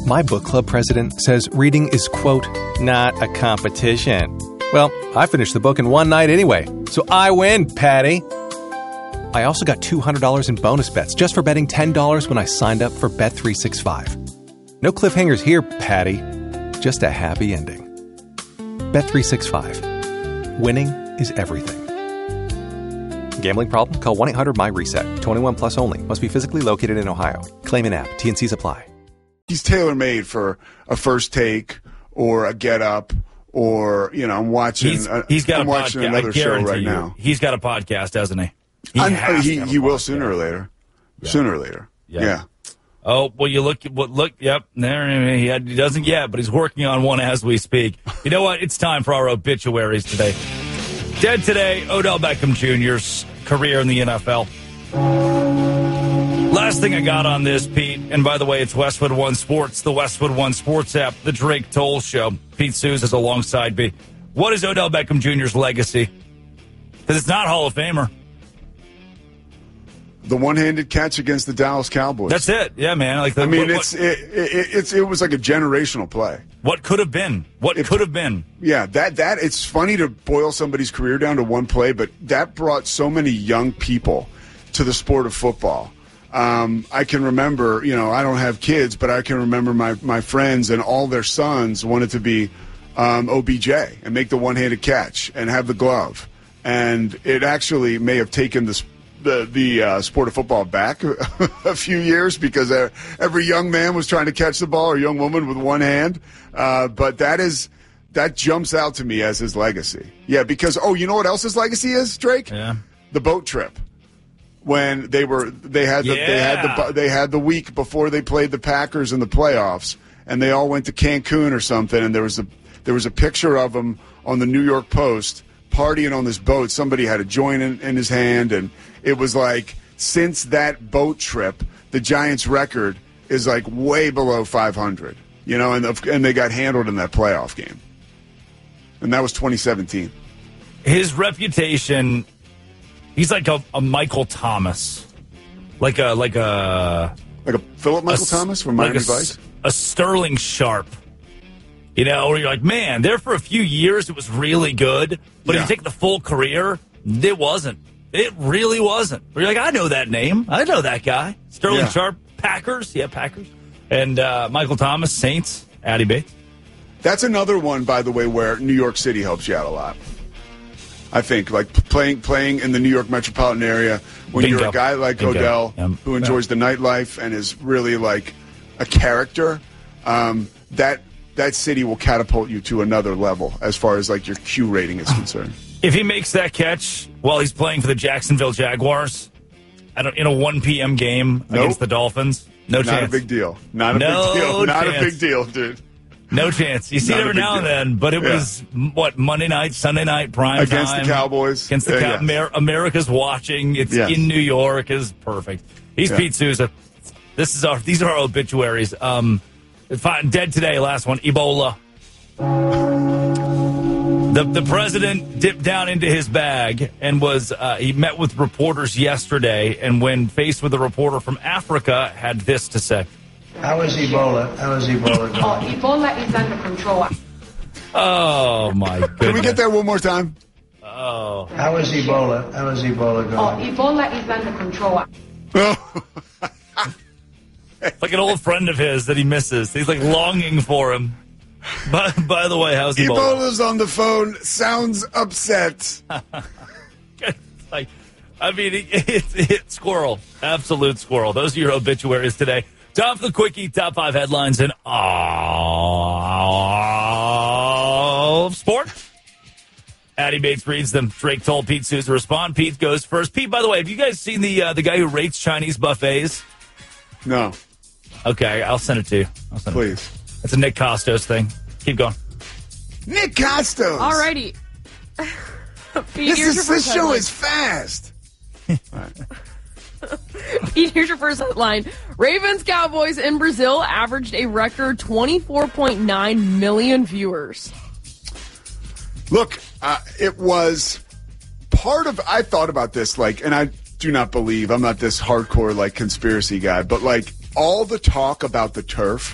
My book club president says reading is, quote, not a competition. Well, I finished the book in one night anyway, so I win, Patty. I also got $200 in bonus bets just for betting $10 when I signed up for Bet365. No cliffhangers here, Patty. Just a happy ending. Bet365. Winning is everything. Gambling problem? Call 1-800-MY-RESET. 21 plus only. Must be physically located in Ohio. Claim and app. T&Cs apply. He's tailor-made for a First Take or a Get Up or, I'm watching he's got I'm watching podcast. another show right now. He's got a podcast, hasn't he? He will sooner or later. Yeah. Sooner or later. Yeah. Oh, well, yep, there, he doesn't yet, but he's working on one as we speak. You know what? It's time for our obituaries today. Dead today, Odell Beckham Jr.'s career in the NFL. Last thing I got on this, Pete, and by the way, it's Westwood One Sports, the Westwood One Sports app, the Drake Toll Show. Pete Souza is alongside me. What is Odell Beckham Jr.'s legacy? Because it's not Hall of Famer. The one-handed catch against the Dallas Cowboys. That's it. Yeah, man. It was like a generational play. What could have been? Could have been? Yeah, that it's funny to boil somebody's career down to one play, but that brought so many young people to the sport of football. I can remember, I don't have kids, but I can remember my friends and all their sons wanted to be OBJ and make the one-handed catch and have the glove. And it actually may have taken the sport of football back a few years because every young man was trying to catch the ball or young woman with one hand. But that jumps out to me as his legacy. Yeah, because, you know what else his legacy is, Drake? Yeah. The boat trip. When they had the week before they played the Packers in the playoffs, and they all went to Cancun or something, and there was a picture of them on the New York Post partying on this boat. Somebody had a joint in his hand, and it was like, since that boat trip, the Giants' record is like way below 500. And they got handled in that playoff game, and that was 2017. His reputation. He's like a Michael Thomas, like a Philip Michael Thomas from Miami Vice, a Sterling Sharp. Where you're like, man, there for a few years it was really good, but if you take the full career, it wasn't. It really wasn't. Where you're like, I know that name, I know that guy, Sterling Sharp, Packers, Packers, and Michael Thomas, Saints, Addy Bates. That's another one, by the way, where New York City helps you out a lot. I think, like playing in the New York metropolitan area, when you're a guy like Odell who enjoys the nightlife and is really like a character, that city will catapult you to another level as far as like your Q rating is concerned. If he makes that catch while he's playing for the Jacksonville Jaguars in a 1 p.m. game against the Dolphins, no chance. Not a big deal. Not a big deal, dude. No chance. You see it every now and then, but it was, Monday night, Sunday night, prime against time. The Cowboys. Against the Cowboys. America's watching. It's in New York. Is perfect. He's Pete Souza. These are our obituaries. Dead today, last one, Ebola. The president dipped down into his bag and he met with reporters yesterday, and when faced with a reporter from Africa, had this to say. How is Ebola going? Ebola is under control. Oh, my goodness. Can we get that one more time? Oh. How is Ebola going? Ebola is under control. Like an old friend of his that he misses. He's like longing for him. By the way, how's Ebola? Ebola's on the phone. Sounds upset. It's squirrel. Absolute squirrel. Those are your obituaries today. Time for the quickie, top 5 headlines in all of sport. Addy Bates reads them. Drake told Pete Souza respond. Pete goes first. Pete, by the way, have you guys seen the guy who rates Chinese buffets? No. Okay, I'll send it to you. Please. It's a Nick Costos thing. Keep going. Nick Costos. All righty. This show is fast. All right. Pete, here's your first headline. Ravens Cowboys in Brazil averaged a record 24.9 million viewers. Look, it was part of, I thought about this, and I do not believe, I'm not this hardcore, conspiracy guy, but, all the talk about the turf